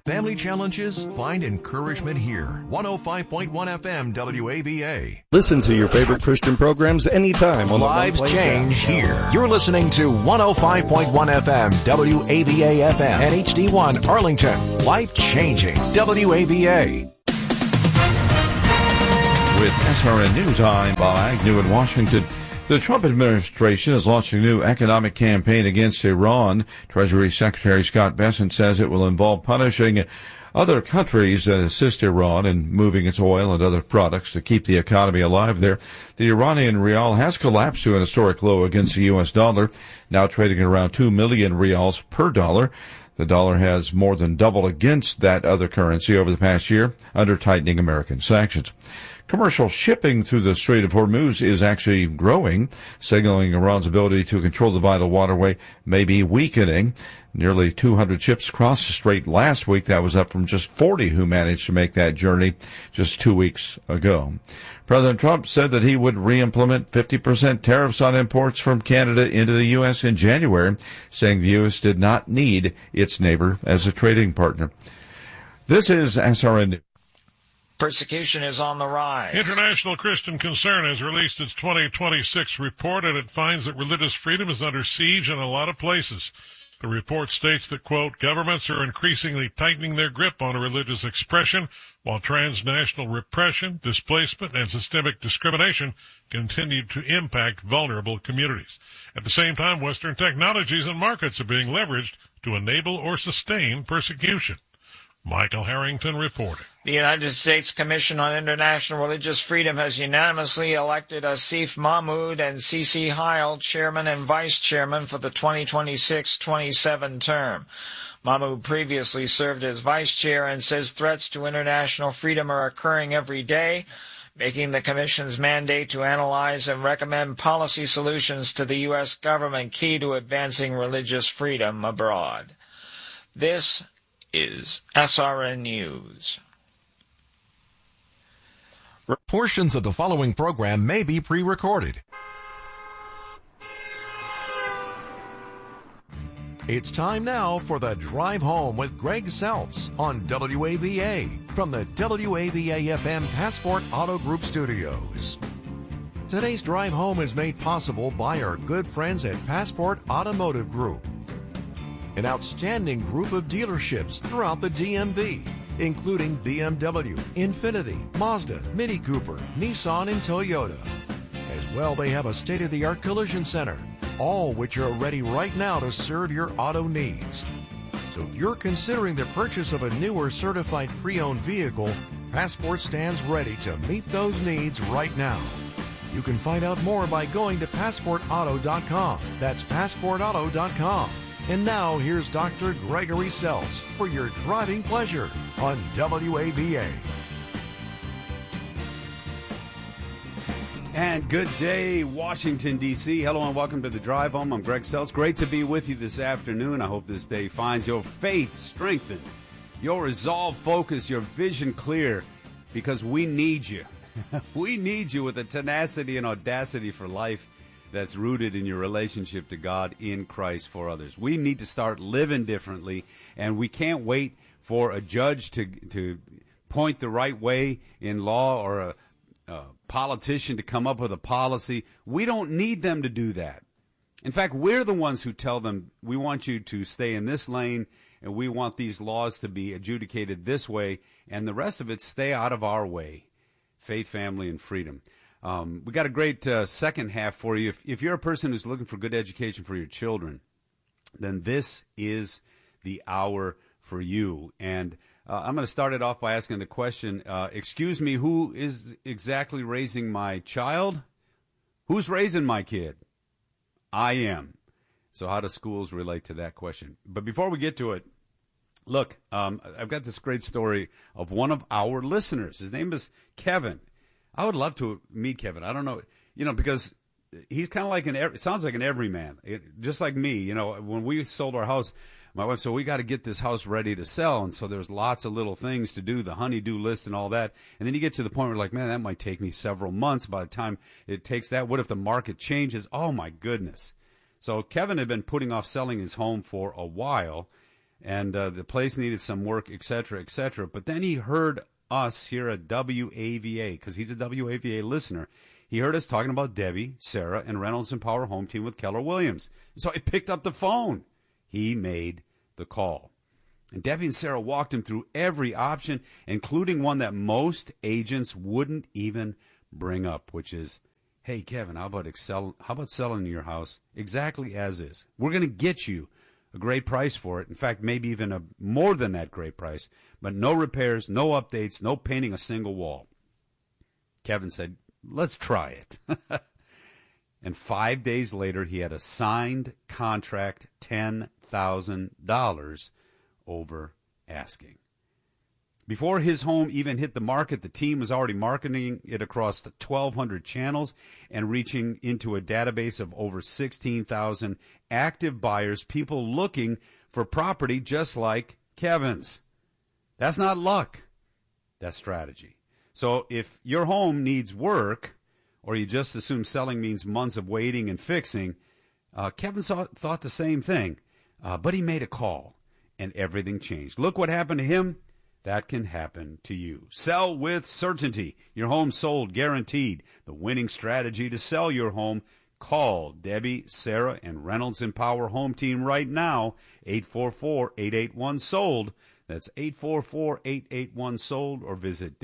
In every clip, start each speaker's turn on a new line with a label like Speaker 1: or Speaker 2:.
Speaker 1: family challenges? Find encouragement here. 105.1 FM WAVA.
Speaker 2: Listen to your favorite Christian programs anytime on
Speaker 1: Lives change here. You're listening to 105.1 FM WAVA FM and HD1 Arlington. Life changing WAVA.
Speaker 3: With SRN News, I'm Bob Agnew in Washington. The Trump administration is launching a new economic campaign against Iran. Treasury Secretary Scott Bessent says it will involve punishing other countries that assist Iran in moving its oil and other products to keep the economy alive there. The Iranian rial has collapsed to an historic low against the U.S. dollar, now trading at around 2 million rials per dollar. The dollar has more than doubled against that other currency over the past year under tightening American sanctions. Commercial shipping through the Strait of Hormuz is actually growing, signaling Iran's ability to control the vital waterway may be weakening. Nearly 200 ships crossed the strait last week. That was up from just 40 who managed to make that journey just 2 weeks ago. President Trump said that he would re-implement 50% tariffs on imports from Canada into the U.S. in January, saying the U.S. did not need its neighbor as a trading partner. This is SRN.
Speaker 4: Persecution is on the rise.
Speaker 5: International Christian Concern has released its 2026 report, and it finds that religious freedom is under siege in a lot of places. The report states that, quote, governments are increasingly tightening their grip on religious expression, while transnational repression, displacement, and systemic discrimination continue to impact vulnerable communities. At the same time, Western technologies and markets are being leveraged to enable or sustain persecution. Michael Harrington reporting.
Speaker 4: The United States Commission on International Religious Freedom has unanimously elected Asif Mahmood and C.C. Heil chairman and vice chairman for the 2026-27 term. Mahmood previously served as vice chair and says threats to international freedom are occurring every day, making the Commission's mandate to analyze and recommend policy solutions to the U.S. government key to advancing religious freedom abroad. This is SRN News.
Speaker 1: Portions of the following program may be pre-recorded. It's time now for the Drive Home with Greg Seltz on WAVA from the WAVA-FM Passport Auto Group Studios. Today's Drive Home is made possible by our good friends at Passport Automotive Group, an outstanding group of dealerships throughout the DMV, including BMW, Infiniti, Mazda, Mini Cooper, Nissan, and Toyota. As well, they have a state-of-the-art collision center, all which are ready right now to serve your auto needs. So if you're considering the purchase of a new or certified pre-owned vehicle, Passport stands ready to meet those needs right now. You can find out more by going to PassportAuto.com. That's PassportAuto.com. And now, here's Dr. Gregory Seltz for your driving pleasure on WAVA.
Speaker 6: And good day, Washington, D.C. Hello and welcome to the Drive Home. I'm Greg Seltz. Great to be with you this afternoon. I hope this day finds your faith strengthened, your resolve focused, your vision clear, because we need you. We need you with a tenacity and audacity for life that's rooted in your relationship to God in Christ for others. We need to start living differently, and we can't wait for a judge to point the right way in law or a politician to come up with a policy. We don't need them to do that. In fact, we're the ones who tell them, we want you to stay in this lane, and we want these laws to be adjudicated this way, and the rest of it stay out of our way. Faith, family, and freedom. We got a great second half for you. If you're a person who's looking for good education for your children, then this is the hour for you. And I'm going to start it off by asking the question, excuse me, who is exactly raising my child? Who's raising my kid? I am. So how do schools relate to that question? But before we get to it, look, I've got this great story of one of our listeners. His name is Kevin. I would love to meet Kevin. I don't know, because he's kind of like it sounds like an everyman, just like me. When we sold our house, my wife said, we got to get this house ready to sell. And so there's lots of little things to do, the honey-do list and all that. And then you get to the point where you're like, man, that might take me several months by the time it takes that. What if the market changes? Oh, my goodness. So Kevin had been putting off selling his home for a while. and the place needed some work, et cetera, et cetera. But then he heard us here at WAVA, because he's a WAVA listener. He heard us talking about Debbie, Sarah, and Reynolds and Power Home Team with Keller Williams. So he picked up the phone. He made the call. And Debbie and Sarah walked him through every option, including one that most agents wouldn't even bring up, which is, hey, Kevin, how about selling your house exactly as is? We're going to get you a great price for it. In fact, maybe even a more than that great price, but no repairs, no updates, no painting a single wall. Kevin said, let's try it. And 5 days later, he had a signed contract, $10,000 over asking. Before his home even hit the market, the team was already marketing it across 1,200 channels and reaching into a database of over 16,000 active buyers, people looking for property just like Kevin's. That's not luck. That's strategy. So if your home needs work, or you just assume selling means months of waiting and fixing, Kevin thought the same thing, but he made a call, and everything changed. Look what happened to him. That can happen to you. Sell with certainty. Your home sold, guaranteed. The winning strategy to sell your home. Call Debbie, Sarah, and Reynolds and Power Home Team right now, 844-881-SOLD. That's 844-881-SOLD, or visit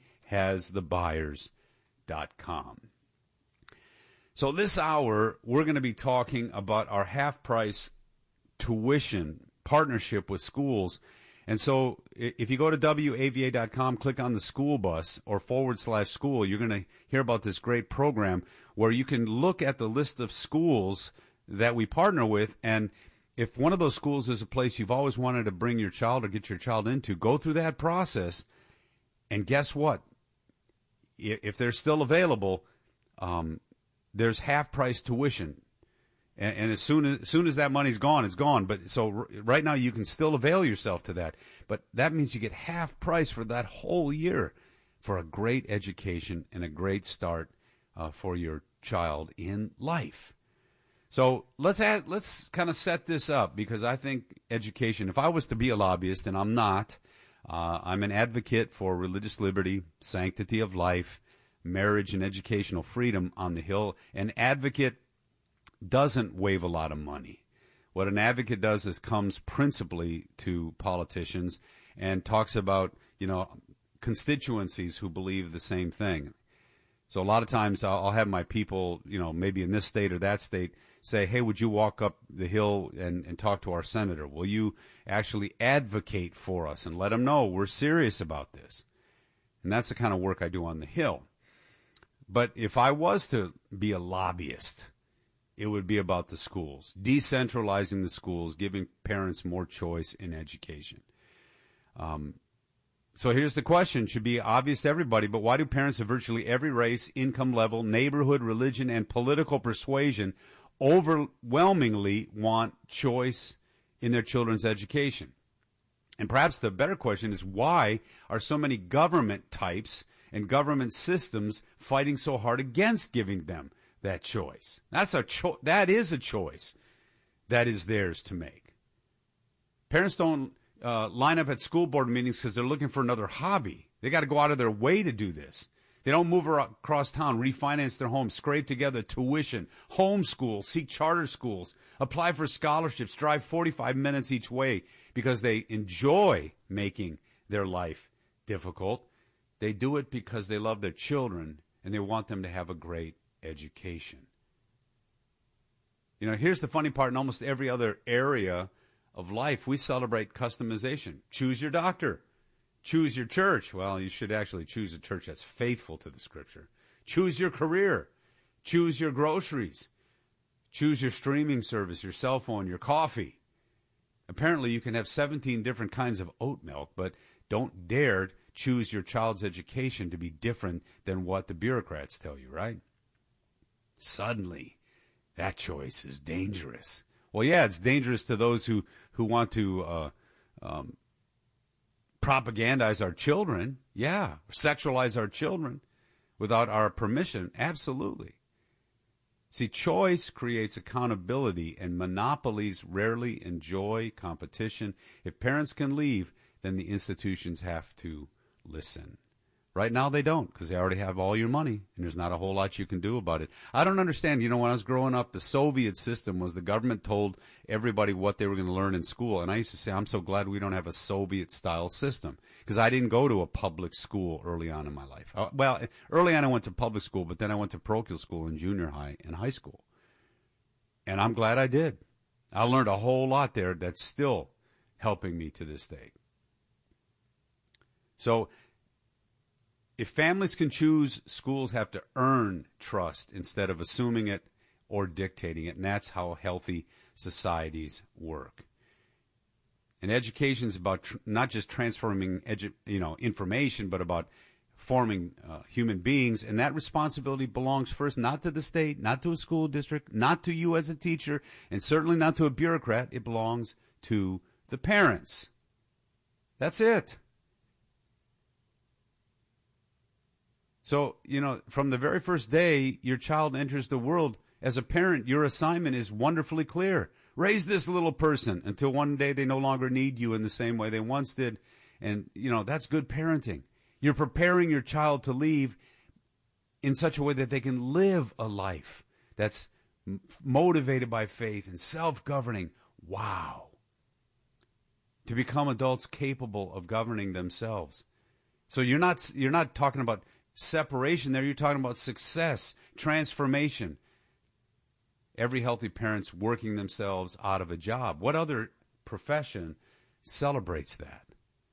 Speaker 6: DebbieHasTheBuyers.com. So this hour, we're going to be talking about our half-price tuition partnership with schools. And so if you go to WAVA.com, click on the school bus or /school, you're going to hear about this great program where you can look at the list of schools that we partner with. And if one of those schools is a place you've always wanted to bring your child or get your child into, go through that process. And guess what? If they're still available, there's half-price tuition. And as soon as that money's gone, it's gone. But so right now you can still avail yourself to that. But that means you get half price for that whole year for a great education and a great start for your child in life. So let's kind of set this up, because I think education, if I was to be a lobbyist, and I'm not, I'm an advocate for religious liberty, sanctity of life, marriage, and educational freedom on the Hill. An advocate doesn't wave a lot of money. What an advocate does is comes principally to politicians and talks about, constituencies who believe the same thing. So a lot of times I'll have my people, maybe in this state or that state, say, hey, would you walk up the Hill and talk to our senator? Will you actually advocate for us and let them know we're serious about this? And that's the kind of work I do on the Hill. But if I was to be a lobbyist, it would be about the schools, decentralizing the schools, giving parents more choice in education. So here's the question. Should be obvious to everybody, but why do parents of virtually every race, income level, neighborhood, religion, and political persuasion overwhelmingly want choice in their children's education? And perhaps the better question is, why are so many government types and government systems fighting so hard against giving them that choice? That is a choice that is theirs to make. Parents don't line up at school board meetings because they're looking for another hobby. They got to go out of their way to do this. They don't move across town, refinance their home, scrape together tuition, homeschool, seek charter schools, apply for scholarships, drive 45 minutes each way because they enjoy making their life difficult. They do it because they love their children and they want them to have a great education. Here's the funny part. In almost every other area of life, we celebrate customization. Choose your doctor. Choose your church. Well, you should actually choose a church that's faithful to the Scripture. Choose your career. Choose your groceries. Choose your streaming service, your cell phone, your coffee. Apparently, you can have 17 different kinds of oat milk, but don't dare choose your child's education to be different than what the bureaucrats tell you, right? Suddenly, that choice is dangerous. Well, yeah, it's dangerous to those who want to propagandize our children, sexualize our children without our permission, absolutely. See, choice creates accountability, and monopolies rarely enjoy competition. If parents can leave, then the institutions have to listen. Right now they don't, because they already have all your money, and there's not a whole lot you can do about it. I don't understand. You know, when I was growing up, the Soviet system was the government told everybody what they were going to learn in school. And I used to say, I'm so glad we don't have a Soviet-style system, because I didn't go to a public school early on in my life. Well, early on I went to public school, but then I went to parochial school in junior high and high school. And I'm glad I did. I learned a whole lot there that's still helping me to this day. So, if families can choose, schools have to earn trust instead of assuming it or dictating it, and that's how healthy societies work. And education is about not just transforming information, but about forming human beings, and that responsibility belongs first not to the state, not to a school district, not to you as a teacher, and certainly not to a bureaucrat. It belongs to the parents. That's it. So, from the very first day your child enters the world, as a parent, your assignment is wonderfully clear. Raise this little person until one day they no longer need you in the same way they once did. And, that's good parenting. You're preparing your child to leave in such a way that they can live a life that's motivated by faith and self-governing. Wow. To become adults capable of governing themselves. So you're not talking about separation there. You're talking about success, transformation. Every healthy parent's working themselves out of a job. What other profession celebrates that?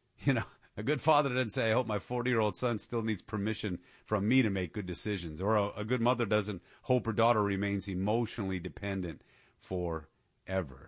Speaker 6: A good father doesn't say, I hope my 40-year-old son still needs permission from me to make good decisions. Or a good mother doesn't hope her daughter remains emotionally dependent forever.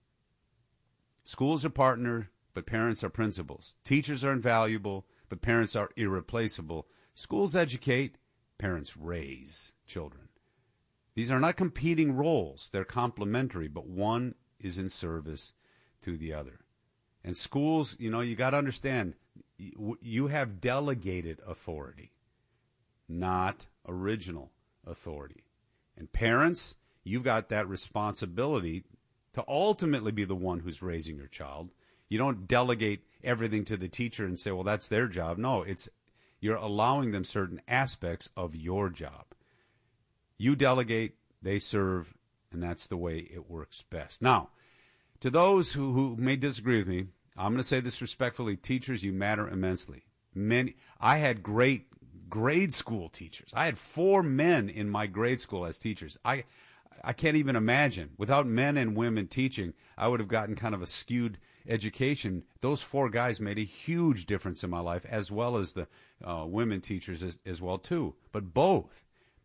Speaker 6: Schools are partner, but parents are principals. Teachers are invaluable, but parents are irreplaceable. Schools educate, parents raise children. These are not competing roles. They're complementary, but one is in service to the other. And schools, you got to understand, you have delegated authority, not original authority. And parents, you've got that responsibility to ultimately be the one who's raising your child. You don't delegate everything to the teacher and say, well, that's their job. No, you're allowing them certain aspects of your job. You delegate, they serve, and that's the way it works best. Now, to those who may disagree with me, I'm going to say this respectfully. Teachers, you matter immensely. I had great grade school teachers. I had 4 men in my grade school as teachers. I can't even imagine. Without men and women teaching, I would have gotten kind of a skewed education. Those 4 guys made a huge difference in my life, as well as the women teachers as well, too. But both.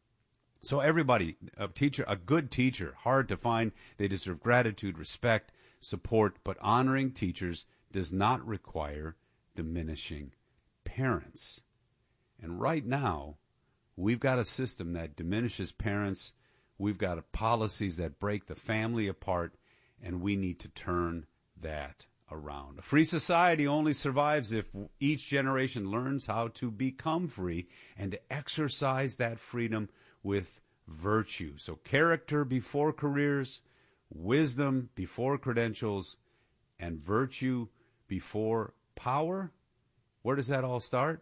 Speaker 6: So everybody, a good teacher, hard to find. They deserve gratitude, respect, support. But honoring teachers does not require diminishing parents. And right now, we've got a system that diminishes parents. We've got policies that break the family apart, and we need to turn that around. A free society only survives if each generation learns how to become free and to exercise that freedom with virtue. So character before careers, wisdom before credentials, and virtue before power. Where does that all start?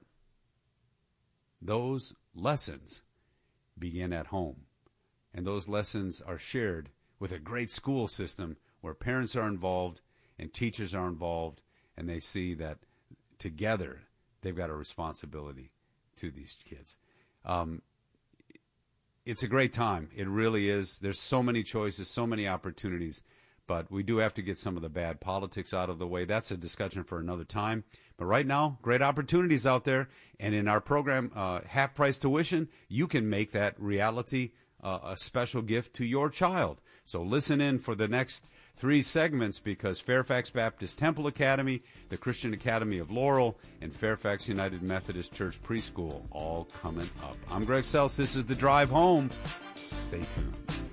Speaker 6: Those lessons begin at home. And those lessons are shared with a great school system where parents are involved and teachers are involved, and they see that together they've got a responsibility to these kids. It's a great time. It really is. There's so many choices, so many opportunities, but we do have to get some of the bad politics out of the way. That's a discussion for another time. But right now, great opportunities out there. And in our program, Half-Price Tuition, you can make that reality a special gift to your child. So listen in for the next 3 segments, because Fairfax Baptist Temple Academy, the Christian Academy of Laurel, and Fairfax United Methodist Church Preschool all coming up. I'm Greg Seltz. This is The Drive Home. Stay tuned.